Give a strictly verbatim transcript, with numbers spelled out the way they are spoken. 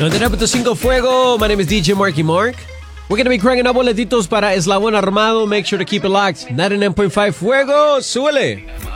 ninety-nine point five Fuego. My name is D J Marky Mark. We're going to be cranking up boletitos para Eslabón Armado. Make sure to keep it locked. ninety-nine point five Fuego. Súbele.